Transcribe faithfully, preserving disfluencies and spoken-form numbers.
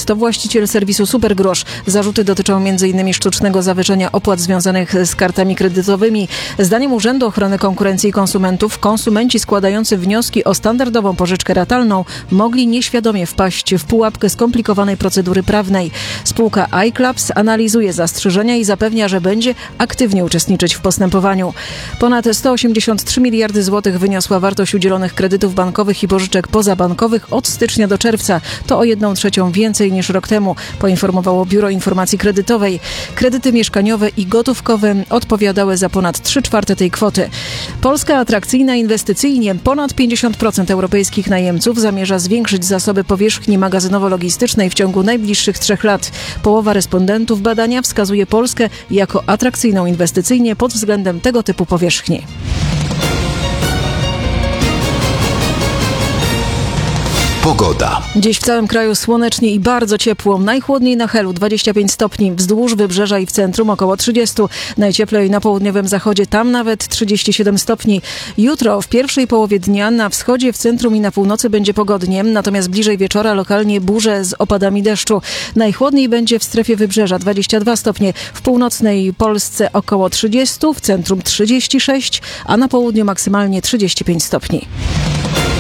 To właściciel serwisu Supergrosz. Zarzuty dotyczą między innymi sztucznego zawyżenia opłat związanych z kartami kredytowymi. Zdaniem Urzędu Ochrony Konkurencji i Konsumentów konsumenci składający wnioski o standardową pożyczkę ratalną mogli nieświadomie wpaść w pułapkę skomplikowanej procedury prawnej. Spółka iClubs analizuje zastrzeżenia i zapewnia, że będzie aktywnie uczestniczyć w postępowaniu. Ponad sto osiemdziesiąt trzy miliardy złotych wyniosła wartość udzielonych kredytów bankowych i pożyczek pozabankowych od stycznia do czerwca. To o jedną trzecią więcej niż rok temu, poinformowało Biuro Informacji Kredytowej. Kredyty mieszkaniowe i gotówkowe odpowiadały za ponad trzy czwarte tej kwoty. Polska atrakcyjna inwestycyjnie. Ponad pięćdziesiąt procent europejskich najemców zamierza zwiększyć zasoby powierzchni magazynowo-logistycznej w ciągu najbliższych trzech lat. Połowa respondentów badania wskazuje Polskę jako atrakcyjną inwestycyjnie pod względem tego typu powierzchni. Pogoda. Dziś w całym kraju słonecznie i bardzo ciepło. Najchłodniej na Helu dwadzieścia pięć stopni, wzdłuż wybrzeża i w centrum około trzydzieści. Najcieplej na południowym zachodzie, tam nawet trzydzieści siedem stopni. Jutro w pierwszej połowie dnia na wschodzie, w centrum i na północy będzie pogodnie, natomiast bliżej wieczora lokalnie burze z opadami deszczu. Najchłodniej będzie w strefie wybrzeża dwadzieścia dwa stopnie, w północnej Polsce około trzydzieści, w centrum trzydzieści sześć, a na południu maksymalnie trzydzieści pięć stopni.